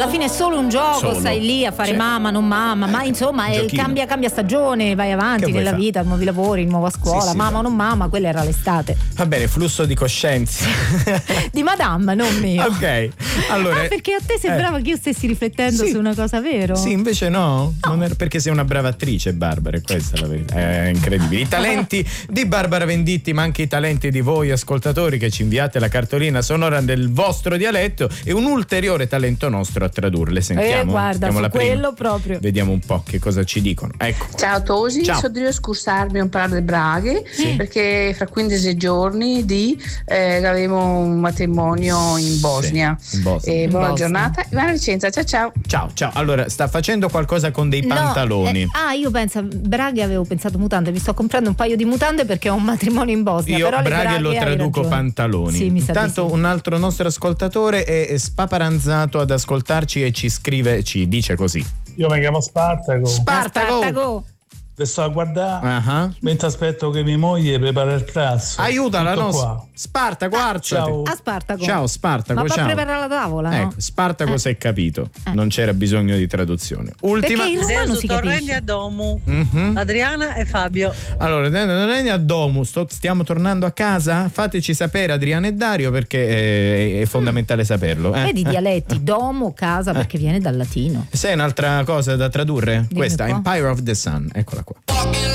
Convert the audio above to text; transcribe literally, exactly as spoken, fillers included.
alla fine è solo un gioco, Solo. stai lì a fare Cioè, mamma, non mamma, ma eh, insomma è, giochino. cambia, cambia stagione, vai avanti Che vuoi nella fa? vita, nuovi lavori, nuova scuola, Sì, sì, mamma o va. non mamma, quella era l'estate. Va bene, flusso di coscienza. Di Madame, non mio. Ok, allora. Ah, perché a te sembrava eh. che io stessi riflettendo Sì. su una cosa, vero? Sì, invece no, non era, perché sei una brava attrice, Barbara, e questa è la verità. È incredibile. I talenti di Barbara Venditti, ma anche i talenti di voi ascoltatori che ci inviate la cartolina sonora del vostro dialetto e un ulteriore talento nostro a tradurle. Sentiamo. Eh, guarda, Sentiamo su la prima. quello proprio. Vediamo un po' che cosa ci dicono. Ecco. Ciao Tosi, Ciao. sono io scusarmi un po' di braghe perché fra quindici giorni di, eh, avevo un matrimonio in Bosnia. Sì, in Bosnia. E In buona Bosnia. giornata, Ivana Vicenza, ciao ciao. Ciao, ciao. Allora, sta facendo qualcosa con dei No, pantaloni. eh, ah, io penso braghe, avevo pensato mutande, mi sto comprando un paio di mutande perché ho un matrimonio in Bosnia. Io però le braghe lo hai traduco ragione. pantaloni. Sì, mi sa di Intanto sì. un altro nostro ascoltatore è spaparanzato ad ascoltarci e ci scrive, ci dice così. Io mi chiamo Spartaco, Spartaco! Spartaco. ti sto a guardare Ah. mentre aspetto che mia moglie prepara il pranzo. Aiutala, Tutto no? qua. Spartaco, arciati. Ciao. A Spartaco. Ciao Spartaco, Ma ciao. per preparare la tavola, no? Ecco, Spartaco si è capito, non c'era bisogno di traduzione. Ultima. Perché il romano si Torrendi capisce. a Domu, Mhm. Adriana e Fabio. Allora, non è a Domus, sto- stiamo tornando a casa? Fateci sapere Adriana e Dario perché eh, è fondamentale saperlo. Eh? Vedi i dialetti, domo, casa, perché viene dal latino. Se è un'altra cosa da tradurre? Dimmi Questa, un po'. Empire of the Sun, eccola qua.